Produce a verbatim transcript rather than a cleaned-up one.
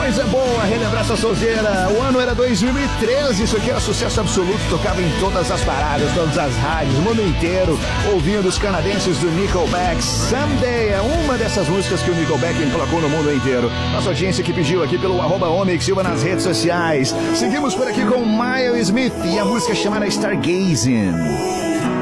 Coisa boa, relembrar essa sonzeira. O ano era dois mil e treze, isso aqui era sucesso absoluto, tocava em todas as paradas, todas as rádios, o mundo inteiro, ouvindo os canadenses do Nickelback. Someday é uma dessas músicas que o Nickelback colocou no mundo inteiro. Nossa audiência que pediu aqui pelo arroba Omix Silva nas redes sociais. Seguimos por aqui com Miles Smith e a música chamada Stargazing.